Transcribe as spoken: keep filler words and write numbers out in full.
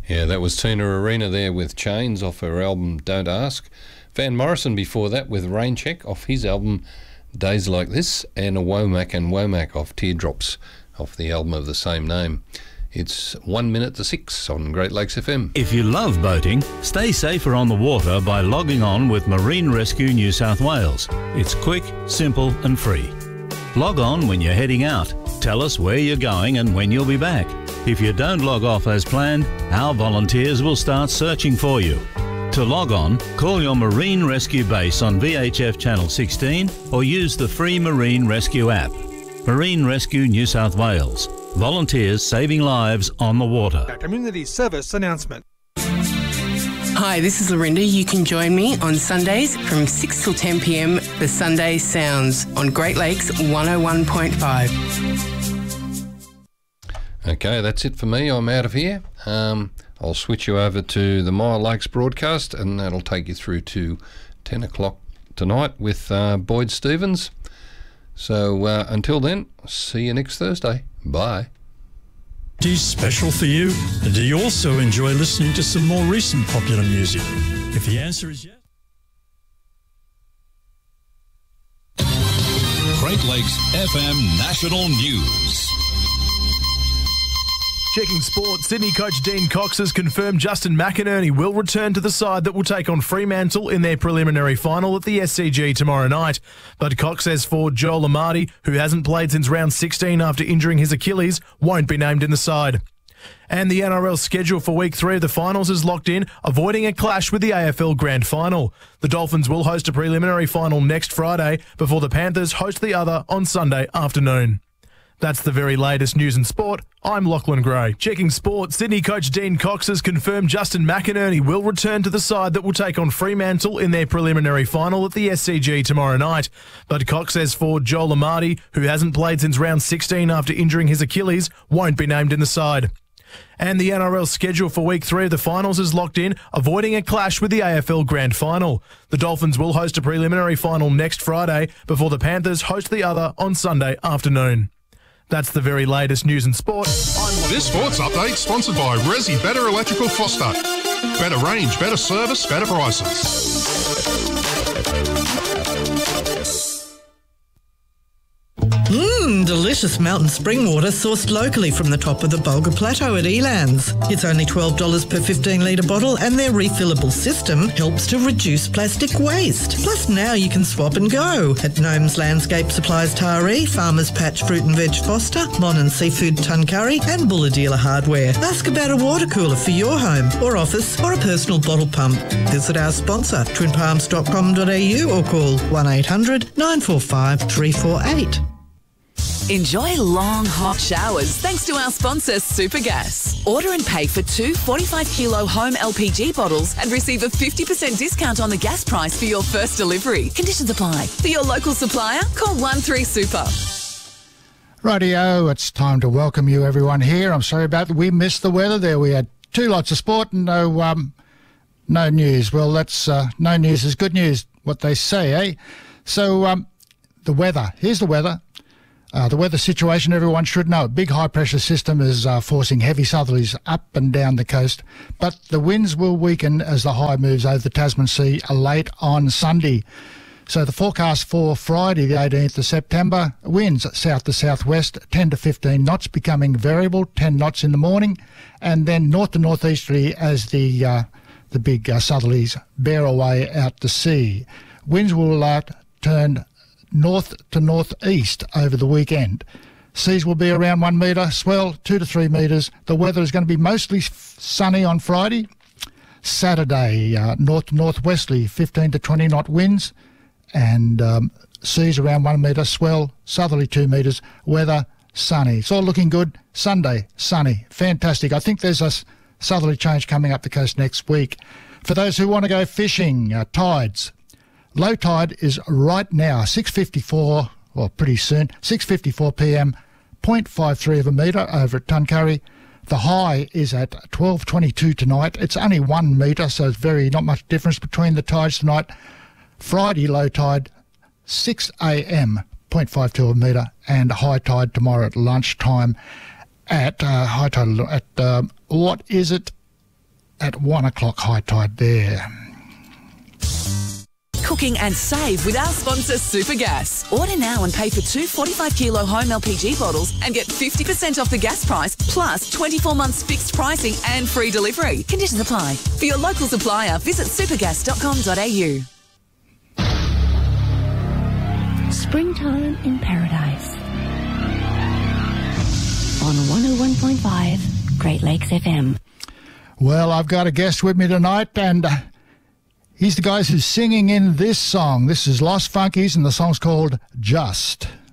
Yeah, that was Tina Arena there with Chains off her album Don't Ask. Van Morrison before that with Rain Check off his album Days Like This, and a Womack and Womack off Teardrops off the album of the same name. It's one minute to six on Great Lakes F M. If you love boating, stay safer on the water by logging on with Marine Rescue New South Wales. It's quick, simple and free. Log on when you're heading out. Tell us where you're going and when you'll be back. If you don't log off as planned, our volunteers will start searching for you. To log on, call your Marine Rescue base on V H F Channel sixteen or use the free Marine Rescue app. Marine Rescue New South Wales. Volunteers saving lives on the water. A community service announcement. Hi, this is Lorinda. You can join me on Sundays from six till ten p m, the Sunday Sounds on Great Lakes one oh one point five. Okay, that's it for me. I'm out of here. Um, I'll switch you over to the Mile Lakes broadcast, and that'll take you through to ten o'clock tonight with uh, Boyd Stevens. So uh, until then, see you next Thursday. Bye. Is special for you? And do you also enjoy listening to some more recent popular music? If the answer is yes. Great Lakes F M National News. Checking sport, Sydney coach Dean Cox has confirmed Justin McInerney will return to the side that will take on Fremantle in their preliminary final at the S C G tomorrow night. But Cox says forward Joel Amartey, who hasn't played since round sixteen after injuring his Achilles, won't be named in the side. And the N R L schedule for week three of the finals is locked in, avoiding a clash with the A F L Grand Final. The Dolphins will host a preliminary final next Friday before the Panthers host the other on Sunday afternoon. That's the very latest news in sport. I'm Lachlan Gray. Checking sport, Sydney coach Dean Cox has confirmed Justin McInerney will return to the side that will take on Fremantle in their preliminary final at the S C G tomorrow night. But Cox says forward Joel Amartey, who hasn't played since round sixteen after injuring his Achilles, won't be named in the side. And the N R L schedule for week three of the finals is locked in, avoiding a clash with the A F L Grand Final. The Dolphins will host a preliminary final next Friday before the Panthers host the other on Sunday afternoon. That's the very latest news in sport. This sports update sponsored by Resi Better Electrical Foster. Better range, better service, better prices. Mmm, delicious mountain spring water sourced locally from the top of the Bulga Plateau at Elands. It's only twelve dollars per fifteen litre bottle, and their refillable system helps to reduce plastic waste. Plus now you can swap and go at Gnomes Landscape Supplies Taree, Farmers Patch Fruit and Veg Foster, Mon and Seafood Tuncurry and Bulla Dealer Hardware. Ask about a water cooler for your home or office or a personal bottle pump. Visit our sponsor, twin palms dot com dot a u or call one eight hundred nine four five three four eight. Enjoy long, hot showers thanks to our sponsor, Supergas. Order and pay for two forty-five kilo home L P G bottles and receive a fifty percent discount on the gas price for your first delivery. Conditions apply. For your local supplier, call one three super. Rightio, it's time to welcome you everyone here. I'm sorry about that. We missed the weather there. We had two lots of sport and no um, no news. Well, that's uh, no news is good news, what they say, eh? So um, the weather. Here's the weather. Uh, the weather situation everyone should know. A big high-pressure system is uh, forcing heavy southerlies up and down the coast, but the winds will weaken as the high moves over the Tasman Sea late on Sunday. So the forecast for Friday, the eighteenth of September, winds south to southwest, ten to fifteen knots, becoming variable, ten knots in the morning, and then north to northeasterly as the uh, the big uh, southerlies bear away out to sea. Winds will uh, turn north to northeast over the weekend. Seas will be around one metre, swell two to three metres. The weather is going to be mostly sunny on Friday. Saturday, uh, north to northwesterly, fifteen to twenty knot winds, and um, seas around one metre, swell, southerly two metres, weather sunny. It's all looking good. Sunday, sunny, fantastic. I think there's a southerly change coming up the coast next week. For those who want to go fishing, uh, tides. Low tide is right now, six fifty-four, well, pretty soon, six fifty-four p m, zero point five three of a metre over at Tuncurry. The high is at twelve twenty-two tonight. It's only one metre, so it's very not much difference between the tides tonight. Friday low tide, six a m, zero point five two of a metre, and high tide tomorrow at lunchtime at uh, high tide at, um, what is it? at one o'clock high tide there. Cooking and save with our sponsor Supergas. Order now and pay for two forty-five kilo home L P G bottles and get fifty percent off the gas price plus twenty-four months fixed pricing and free delivery. Conditions apply. For your local supplier, visit supergas dot com dot a u. Springtime in Paradise on one oh one point five Great Lakes F M. Well, I've got a guest with me tonight, and uh, he's the guy who's singing in this song. This is Lost Funkies, and the song's called Just.